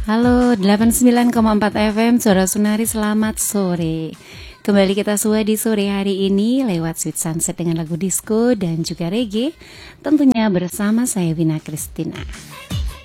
Halo, 89,4 FM, Suara Sunari, selamat sore. Kembali kita sua di sore hari ini lewat Sweet Sunset dengan lagu disco dan juga reggae, tentunya bersama saya Wina Christina.